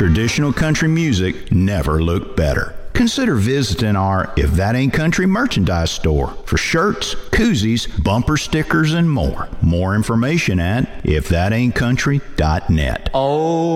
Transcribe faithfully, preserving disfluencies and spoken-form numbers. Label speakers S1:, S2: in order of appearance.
S1: Traditional country music never looked better. Consider visiting our If That Ain't Country merchandise store for shirts, koozies, bumper stickers, and more. More information at if that ain't country dot net.
S2: Oh.